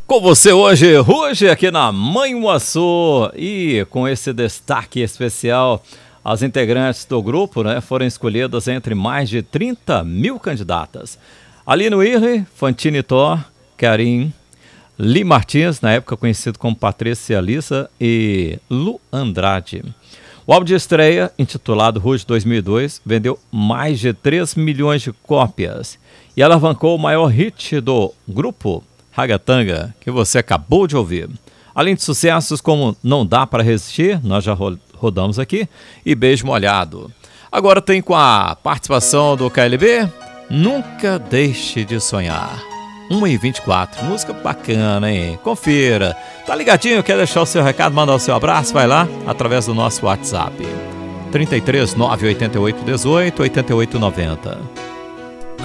Com você hoje aqui na Manhuaçu, e com esse destaque especial, as integrantes do grupo, né, foram escolhidas entre mais de 30 mil candidatas. Aline Wirri, Fantine Thor, Karim, Li Martins, na época conhecido como Patrícia Lissa, e Lu Andrade. O álbum de estreia, intitulado Rouge 2002, vendeu mais de 3 milhões de cópias e alavancou o maior hit do grupo, Ragatanga, que você acabou de ouvir. Além de sucessos como Não Dá Pra Resistir, nós já rodamos aqui, e Beijo Molhado. Agora tem com a participação do KLB, Nunca Deixe de Sonhar. 1h24, música bacana, hein? Confira. Tá ligadinho? Quer deixar o seu recado, mandar o seu abraço? Vai lá, através do nosso WhatsApp. 33 988 18 88 90.